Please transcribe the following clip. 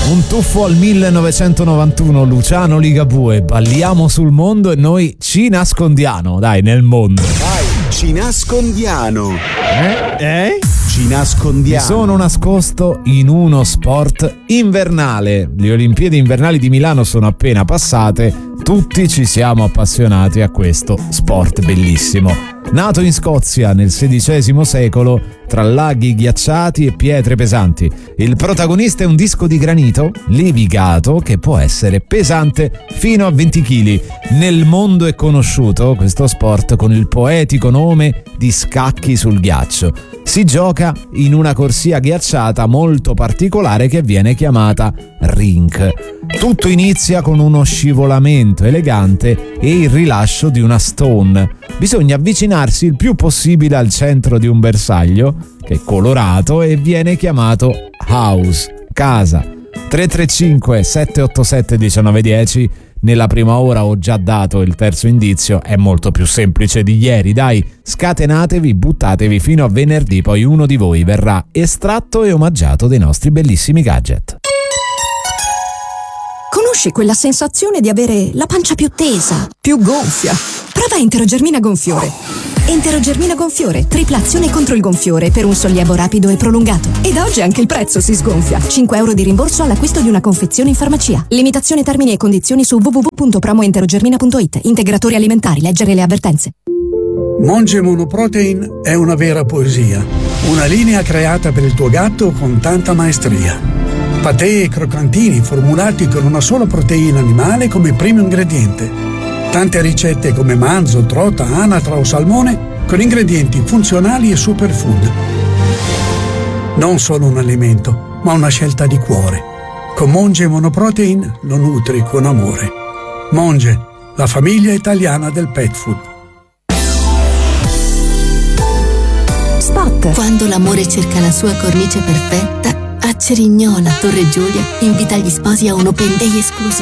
Un tuffo al 1991, Luciano Ligabue, balliamo sul mondo e noi ci nascondiamo, dai, nel mondo. Dai, ci nascondiamo. Ci Mi nascondiamo. sono nascosto in uno sport invernale. Le Olimpiadi invernali di Milano sono appena passate. Tutti ci siamo appassionati a questo sport bellissimo. Nato in Scozia nel XVI secolo, tra laghi ghiacciati e pietre pesanti. Il protagonista è un disco di granito levigato che può essere pesante fino a 20 kg. Nel mondo è conosciuto questo sport con il poetico nome di scacchi sul ghiaccio. Si gioca in una corsia ghiacciata molto particolare che viene chiamata rink. Tutto inizia con uno scivolamento elegante e il rilascio di una stone. Bisogna avvicinarsi il più possibile al centro di un bersaglio, che è colorato e viene chiamato house, casa. 335 787 1910. Nella prima ora ho già dato il terzo indizio, è molto più semplice di ieri, dai, scatenatevi, buttatevi fino a venerdì, poi uno di voi verrà estratto e omaggiato dei nostri bellissimi gadget. Conosci quella sensazione di avere la pancia più tesa, più gonfia? Prova Enterogermina Gonfiore. Enterogermina Gonfiore, tripla azione contro il gonfiore per un sollievo rapido e prolungato. E da oggi anche il prezzo si sgonfia. 5 euro di rimborso all'acquisto di una confezione in farmacia. Limitazione, termini e condizioni su www.promoenterogermina.it. Integratori alimentari, leggere le avvertenze. Monge Monoprotein è una vera poesia. Una linea creata per il tuo gatto con tanta maestria. Patè e croccantini formulati con una sola proteina animale come primo ingrediente. Tante ricette come manzo, trota, anatra o salmone con ingredienti funzionali e superfood. Non solo un alimento, ma una scelta di cuore. Con Monge Monoprotein lo nutri con amore. Monge, la famiglia italiana del pet food. Spot. Quando l'amore cerca la sua cornice perfetta, a Cerignola, Torre Giulia, invita gli sposi a un open day esclusivo.